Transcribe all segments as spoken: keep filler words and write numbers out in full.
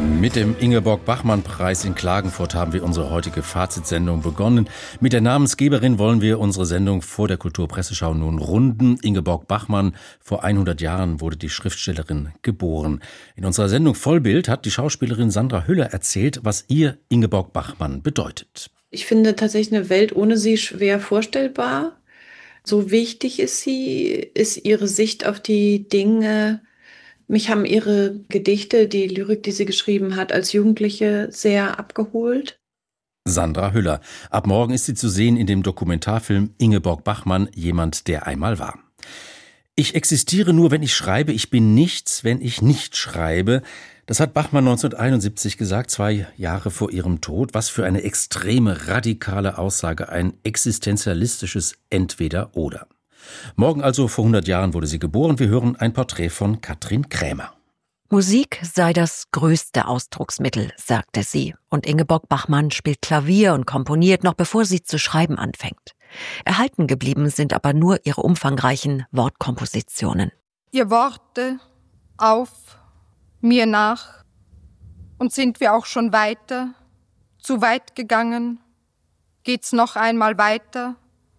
Mit dem Ingeborg-Bachmann-Preis in Klagenfurt haben wir unsere heutige Fazitsendung begonnen. Mit der Namensgeberin wollen wir unsere Sendung vor der Kulturpresseschau nun runden. Ingeborg Bachmann, vor hundert Jahren wurde die Schriftstellerin geboren. In unserer Sendung Vollbild hat die Schauspielerin Sandra Hüller erzählt, was ihr Ingeborg Bachmann bedeutet. Ich finde tatsächlich eine Welt ohne sie schwer vorstellbar. So wichtig ist sie, ist ihre Sicht auf die Dinge. Mich haben ihre Gedichte, die Lyrik, die sie geschrieben hat, als Jugendliche sehr abgeholt. Sandra Hüller. Ab morgen ist sie zu sehen in dem Dokumentarfilm Ingeborg Bachmann, jemand, der einmal war. Ich existiere nur, wenn ich schreibe. Ich bin nichts, wenn ich nicht schreibe. Das hat Bachmann neunzehnhunderteinundsiebzig gesagt, zwei Jahre vor ihrem Tod. Was für eine extreme, radikale Aussage, ein existenzialistisches Entweder-Oder. Morgen also vor hundert Jahren wurde sie geboren. Wir hören ein Porträt von Katrin Krämer. Musik sei das größte Ausdrucksmittel, sagte sie. Und Ingeborg Bachmann spielt Klavier und komponiert, noch bevor sie zu schreiben anfängt. Erhalten geblieben sind aber nur ihre umfangreichen Wortkompositionen. Ihr Worte auf, mir nach, und sind wir auch schon weiter, zu weit gegangen, geht's noch einmal weiter,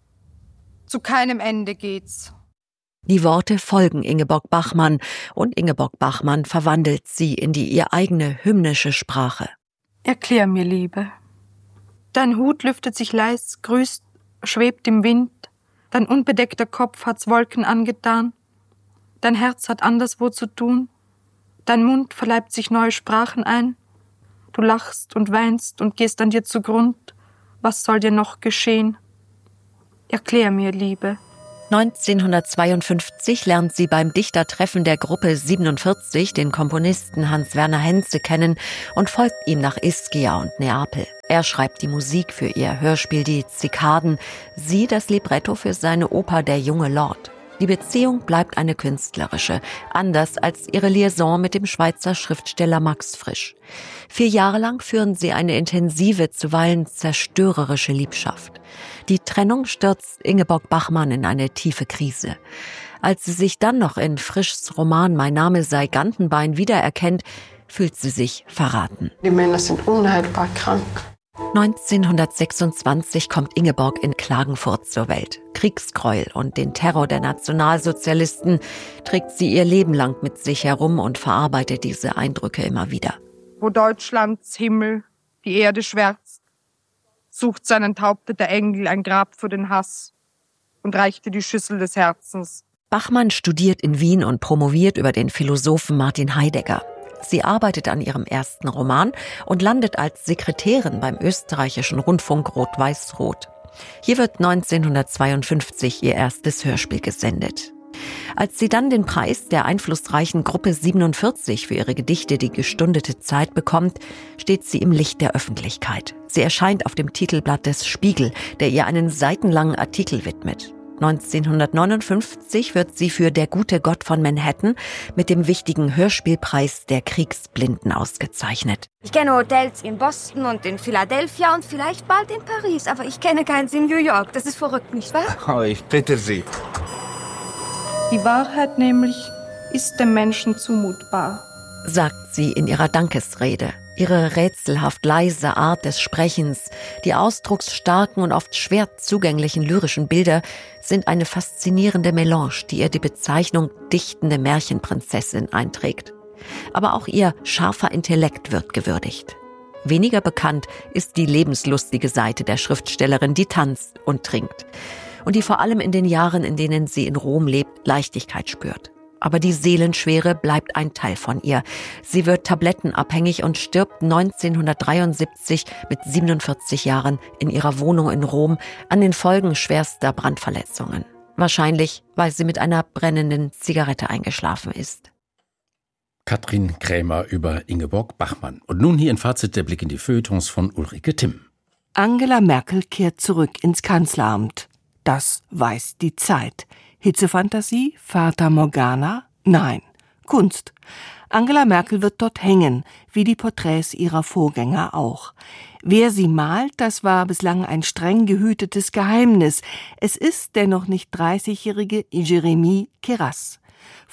zu keinem Ende geht's. Die Worte folgen Ingeborg Bachmann und Ingeborg Bachmann verwandelt sie in die ihr eigene hymnische Sprache. Erklär mir, Liebe. Dein Hut lüftet sich leis, grüßt, schwebt im Wind, dein unbedeckter Kopf hat's Wolken angetan, dein Herz hat anderswo zu tun, dein Mund verleibt sich neue Sprachen ein, du lachst und weinst und gehst an dir zugrund, was soll dir noch geschehen? Erklär mir, Liebe. neunzehnhundertzweiundfünfzig lernt sie beim Dichtertreffen der Gruppe siebenundvierzig den Komponisten Hans-Werner Henze kennen und folgt ihm nach Ischia und Neapel. Er schreibt die Musik für ihr Hörspiel Die Zikaden, sie das Libretto für seine Oper Der junge Lord. Die Beziehung bleibt eine künstlerische, anders als ihre Liaison mit dem Schweizer Schriftsteller Max Frisch. Vier Jahre lang führen sie eine intensive, zuweilen zerstörerische Liebschaft. Die Trennung stürzt Ingeborg Bachmann in eine tiefe Krise. Als sie sich dann noch in Frischs Roman Mein Name sei Gantenbein wiedererkennt, fühlt sie sich verraten. Die Männer sind unheilbar krank. neunzehnhundertsechsundzwanzig kommt Ingeborg in Klagenfurt zur Welt. Kriegsgräuel und den Terror der Nationalsozialisten trägt sie ihr Leben lang mit sich herum und verarbeitet diese Eindrücke immer wieder. Wo Deutschlands Himmel die Erde schwärzt, sucht sein enthaupteter Engel ein Grab für den Hass und reichte die Schüssel des Herzens. Bachmann studiert in Wien und promoviert über den Philosophen Martin Heidegger. Sie arbeitet an ihrem ersten Roman und landet als Sekretärin beim österreichischen Rundfunk Rot-Weiß-Rot. Hier wird neunzehnhundertzweiundfünfzig ihr erstes Hörspiel gesendet. Als sie dann den Preis der einflussreichen Gruppe siebenundvierzig für ihre Gedichte Die gestundete Zeit bekommt, steht sie im Licht der Öffentlichkeit. Sie erscheint auf dem Titelblatt des Spiegel, der ihr einen seitenlangen Artikel widmet. neunzehnhundertneunundfünfzig wird sie für Der gute Gott von Manhattan mit dem wichtigen Hörspielpreis der Kriegsblinden ausgezeichnet. Ich kenne Hotels in Boston und in Philadelphia und vielleicht bald in Paris, aber ich kenne keins in New York. Das ist verrückt, nicht wahr? Oh, ich bitte Sie. Die Wahrheit nämlich ist dem Menschen zumutbar, sagt sie in ihrer Dankesrede. Ihre rätselhaft leise Art des Sprechens, die ausdrucksstarken und oft schwer zugänglichen lyrischen Bilder sind eine faszinierende Melange, die ihr die Bezeichnung dichtende Märchenprinzessin einträgt. Aber auch ihr scharfer Intellekt wird gewürdigt. Weniger bekannt ist die lebenslustige Seite der Schriftstellerin, die tanzt und trinkt. Und die vor allem in den Jahren, in denen sie in Rom lebt, Leichtigkeit spürt. Aber die Seelenschwere bleibt ein Teil von ihr. Sie wird tablettenabhängig und stirbt neunzehnhundertdreiundsiebzig mit siebenundvierzig Jahren in ihrer Wohnung in Rom an den Folgen schwerster Brandverletzungen. Wahrscheinlich, weil sie mit einer brennenden Zigarette eingeschlafen ist. Katrin Krämer über Ingeborg Bachmann. Und nun hier ein Fazit, der Blick in die Feuilletons von Ulrike Timm. Angela Merkel kehrt zurück ins Kanzleramt. Das weiß die Zeit. Hitzefantasie? Fata Morgana? Nein. Kunst. Angela Merkel wird dort hängen, wie die Porträts ihrer Vorgänger auch. Wer sie malt, das war bislang ein streng gehütetes Geheimnis. Es ist der noch nicht dreißigjährige Jérémie Keras.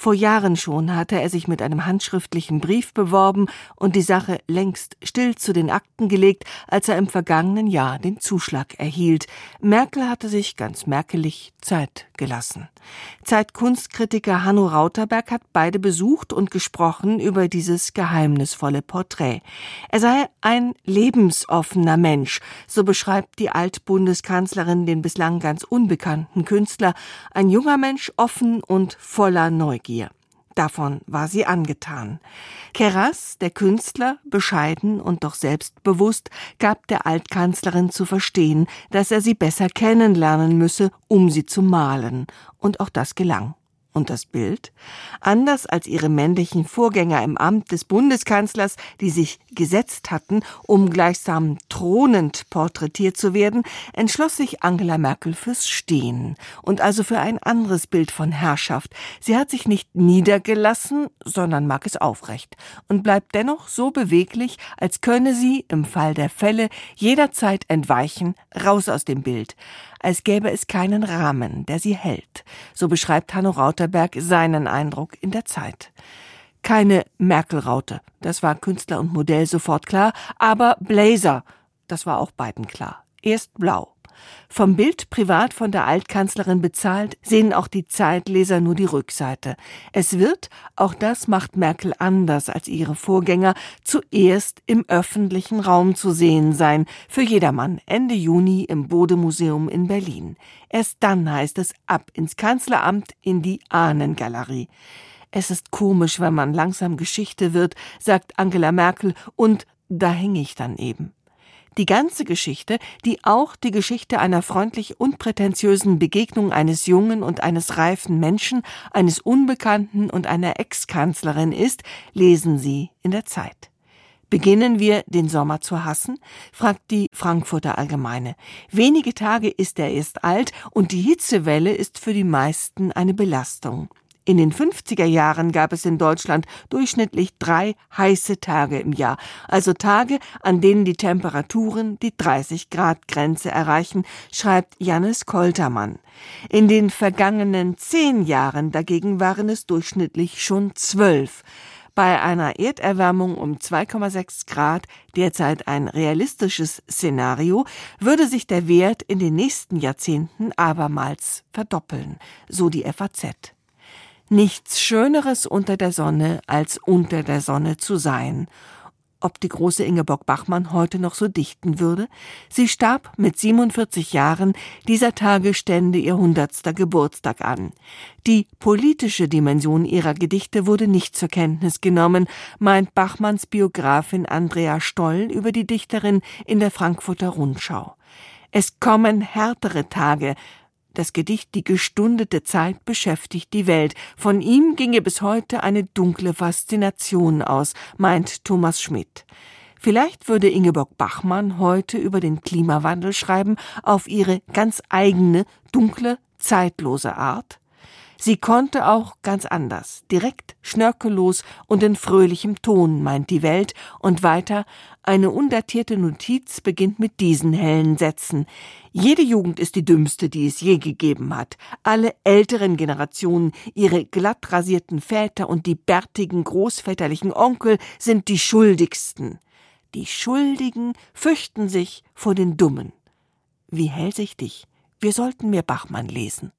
Vor Jahren schon hatte er sich mit einem handschriftlichen Brief beworben und die Sache längst still zu den Akten gelegt, als er im vergangenen Jahr den Zuschlag erhielt. Merkel hatte sich ganz merkelig Zeit gelassen. Zeitkunstkritiker Hanno Rauterberg hat beide besucht und gesprochen über dieses geheimnisvolle Porträt. Er sei ein lebensoffener Mensch, so beschreibt die Altbundeskanzlerin den bislang ganz unbekannten Künstler, ein junger Mensch, offen und voller Neugier. Davon war sie angetan. Keras, der Künstler, bescheiden und doch selbstbewusst, gab der Altkanzlerin zu verstehen, dass er sie besser kennenlernen müsse, um sie zu malen. Und auch das gelang. Und das Bild? Anders als ihre männlichen Vorgänger im Amt des Bundeskanzlers, die sich gesetzt hatten, um gleichsam thronend porträtiert zu werden, entschloss sich Angela Merkel fürs Stehen und also für ein anderes Bild von Herrschaft. Sie hat sich nicht niedergelassen, sondern mag es aufrecht und bleibt dennoch so beweglich, als könne sie im Fall der Fälle jederzeit entweichen, raus aus dem Bild, als gäbe es keinen Rahmen, der sie hält. So beschreibt Hanno Rauterberg seinen Eindruck in der Zeit. Keine Merkel-Raute, das war Künstler und Modell sofort klar, aber Blazer, das war auch beiden klar. Erst blau. Vom Bild privat von der Altkanzlerin bezahlt, sehen auch die Zeitleser nur die Rückseite. Es wird, auch das macht Merkel anders als ihre Vorgänger, zuerst im öffentlichen Raum zu sehen sein, für jedermann, Ende Juni im Bode-Museum in Berlin. Erst dann heißt es ab ins Kanzleramt in die Ahnengalerie. Es ist komisch, wenn man langsam Geschichte wird, sagt Angela Merkel, und da hänge ich dann eben. Die ganze Geschichte, die auch die Geschichte einer freundlich unprätentiösen Begegnung eines jungen und eines reifen Menschen, eines Unbekannten und einer Ex-Kanzlerin ist, lesen Sie in der Zeit. Beginnen wir, den Sommer zu hassen? Fragt die Frankfurter Allgemeine. Wenige Tage ist er erst alt und die Hitzewelle ist für die meisten eine Belastung. In den fünfziger Jahren gab es in Deutschland durchschnittlich drei heiße Tage im Jahr, also Tage, an denen die Temperaturen die dreißig Grad Grenze erreichen, schreibt Jannis Koltermann. In den vergangenen zehn Jahren dagegen waren es durchschnittlich schon zwölf. Bei einer Erderwärmung um zwei Komma sechs Grad, derzeit ein realistisches Szenario, würde sich der Wert in den nächsten Jahrzehnten abermals verdoppeln, so die F A Z. Nichts Schöneres unter der Sonne, als unter der Sonne zu sein. Ob die große Ingeborg Bachmann heute noch so dichten würde? Sie starb mit siebenundvierzig Jahren, dieser Tage stände ihr hundertster Geburtstag an. Die politische Dimension ihrer Gedichte wurde nicht zur Kenntnis genommen, meint Bachmanns Biografin Andrea Stoll über die Dichterin in der Frankfurter Rundschau. Es kommen härtere Tage. Das Gedicht »Die gestundete Zeit« beschäftigt die Welt. Von ihm ginge bis heute eine dunkle Faszination aus, meint Thomas Schmidt. Vielleicht würde Ingeborg Bachmann heute über den Klimawandel schreiben, auf ihre ganz eigene, dunkle, zeitlose Art. Sie konnte auch ganz anders, direkt, schnörkellos und in fröhlichem Ton, meint die Welt. Und weiter, eine undatierte Notiz beginnt mit diesen hellen Sätzen. Jede Jugend ist die dümmste, die es je gegeben hat. Alle älteren Generationen, ihre glatt rasierten Väter und die bärtigen großväterlichen Onkel sind die Schuldigsten. Die Schuldigen fürchten sich vor den Dummen. Wie hellsichtig. Wir sollten mehr Bachmann lesen.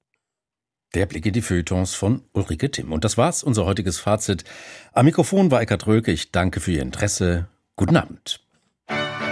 Der Blick in die Feuilletons von Ulrike Timm. Und das war's, unser heutiges Fazit. Am Mikrofon war Eckhard Röke. Ich danke für Ihr Interesse. Guten Abend.